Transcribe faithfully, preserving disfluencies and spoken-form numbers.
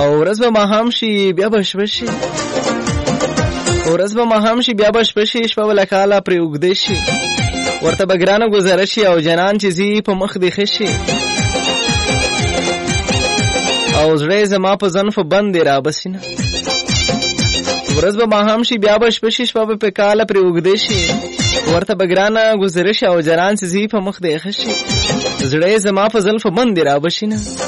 او ورځ به ماښام شي بیا به شپه شي ورځ به ماښام شي بیا به شپه شي شپه به له کاله پرې اوږده شي ورته به ګرانه ګذره شي او جنان چې ځي په مخ دې ښه شي او زړه یې زما په زلفو بند دی رابسي نه ورځ به ماښام شي بیا به شپه شي شپه به په کاله پرې اوږده شي ورته به ګرانه ګذره شي او جنان چې ځي په مخ دې ښه شي زړه یې زما په زلفو بند دی رابسي نه